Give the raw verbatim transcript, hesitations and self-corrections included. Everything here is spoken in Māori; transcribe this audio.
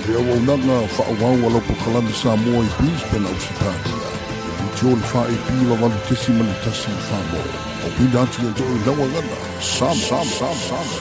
E au au nanga whaawau alo po kalami Samoa i Brisbane au Sitania. I tio le wha e pila walu tesi mani tasi i whaamo. O pina ati e jo i lawa gana. Sam, sam, sam, sam.